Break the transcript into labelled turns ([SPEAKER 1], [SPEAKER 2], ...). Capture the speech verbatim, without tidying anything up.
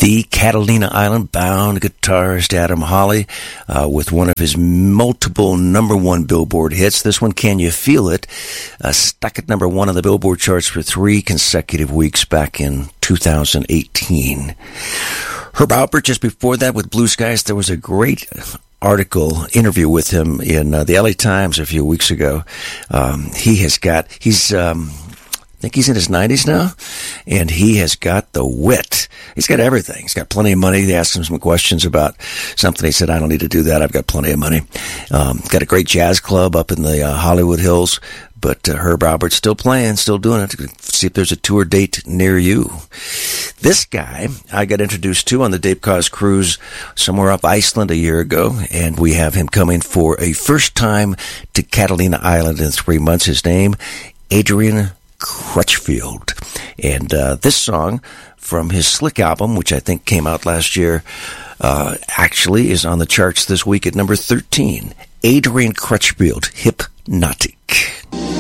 [SPEAKER 1] the Catalina Island bound guitarist Adam Hawley uh, with one of his multiple number one Billboard hits. This one, Can You Feel It, uh, stuck at number one on the Billboard charts for three consecutive weeks back in two thousand eighteen. Herb Alpert, just before that with Blue Skies, there was a great article, interview with him in uh, the L A Times a few weeks ago. Um, he has got, he's, um, I think he's in his nineties now, and he has got the wit. He's got everything. He's got plenty of money. They asked him some questions about something. He said, I don't need to do that. I've got plenty of money. Um, got a great jazz club up in the uh, Hollywood Hills, but uh, Herb Alpert's still playing, still doing it. See if there's a tour date near you. This guy I got introduced to on the Dave Koz cruise somewhere off Iceland a year ago, and we have him coming for a first time to Catalina Island in three months. His name, Adrian Crutchfield. And uh, this song from his Slick album, which I think came out last year, uh, actually is on the charts this week at number thirteen. Adrian Crutchfield, Hypnotic.